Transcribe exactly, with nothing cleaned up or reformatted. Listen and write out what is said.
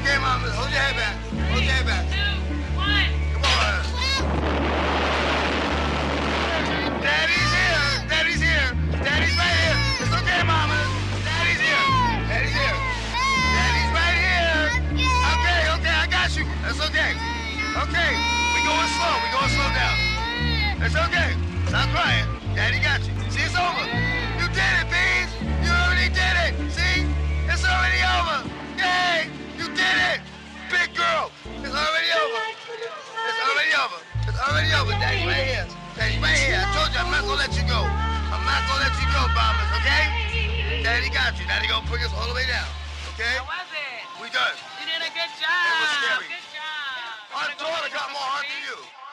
okay, Mama. Hold your head back. Hold your head back. Two, one. Come on. Daddy's here. Daddy's here. Daddy's right here. It's okay, Mama. Daddy's here. Daddy's here. Daddy's right here. Okay, okay, I got you. That's okay. Okay, we going slow. We going slow down. It's okay. Stop crying. Daddy got you. See, it's over. You did it, Beans. You already did it. See? It's already over. Yay! You did it. Big girl. It's already over. It's already over. It's already over. Daddy right here. Daddy right here. I told you I'm not gonna let you go. I'm not gonna let you go, Bombers, okay? Daddy got you. Daddy gonna bring us all the way down. Okay? How was it? We good. You did a good job. It was scary. Good job. Our daughter got more heart than you.